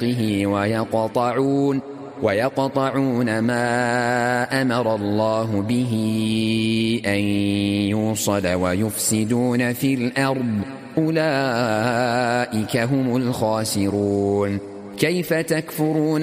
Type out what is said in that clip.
ويقطعون ما أمر الله به أن يوصل ويفسدون في الأرض أولئك هم الخاسرون. كيف تكفرون